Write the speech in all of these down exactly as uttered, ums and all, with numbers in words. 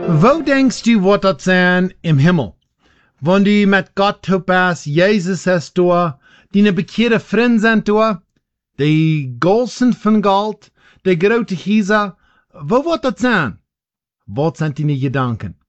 Wo denkst du, wat dat zijn im Himmel? Wann du met Gott topas, Jesus hast du, die bekeerde vrienden zijn du, die Golsen van Gold, die grote Giza, wo wat dat zijn? Wat zijn die gedanken?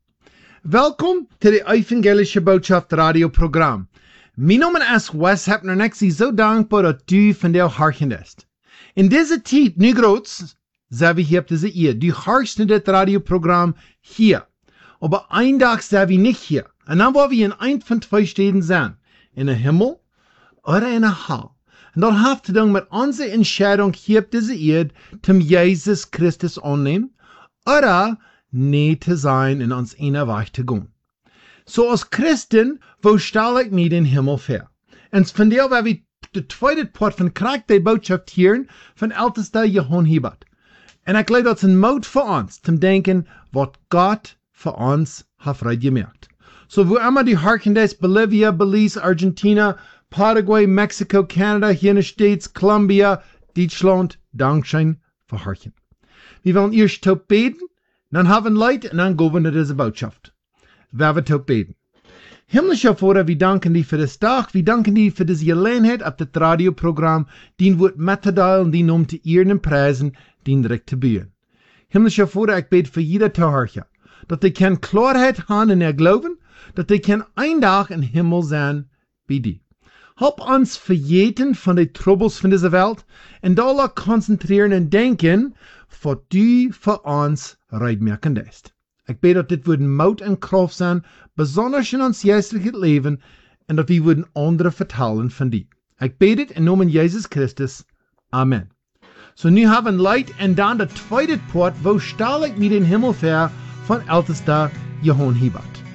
Welkom to de Evangelische Botschaft radioprogram. Mijn naam is Wes Hepner en ik zie zo dankbaar dat u van de hartje ist. In deze tijd, nu groots, zijn we hier op deze eer. Du hartst in dit radioprogram hier. Aber een dag zijn we niet hier. En dan waar we in een van twee steden zijn. In de hemel of in de hel. En dat heeft te doen met onze entscheidung hier op deze eer, om Jesus Christus aannemen, oder niet te zijn in ons ene weg te gaan. So als Christen, wo stel ik mij den Himmel ver? En van der, waar we de tweede part van krijg die boodschap hier van älteste Johann Hebert. En ik geloof dat het een moed voor ons, te denken, wat God voor ons heeft uitgemerkt. So wo immer die Harkendes, Bolivia, Belize, Argentina, Paraguay, Mexico, Canada, United States, Colombia, Deutschland, Dankeschön für Harken. Wir wollen erst top beten, dann haben Leid und dann gehen wir nach dieser Botschaft. Wer wird top beten? Himmlischer Vater, wir danken dir für das Tag, wir danken dir für diese Gelegenheit auf das Radioprogramm, den wird mitteilen, den um zu ehren und preisen, den direkt zu bühen. Himmlischer Vater, ich bete für jeder Zuhörer, dass die keine Klarheit haben in ihr Glauben, dass die kann ein Tag im Himmel sein wie die. Help uns vergeten von den Troubles von dieser Welt und da konzentrieren und denken, was du für uns reitmerken lässt. Ich bete, dass das würden Mut und Kraft sein, besonders in uns geistliches Leben, und dass wir würden andere vertellen von dir. Ich bete in Namen Jesus Christus. Amen. So nu haben Leid und dann der zweite Part, wo stelle ich mir den Himmel vor, von ältester Johann Hebert.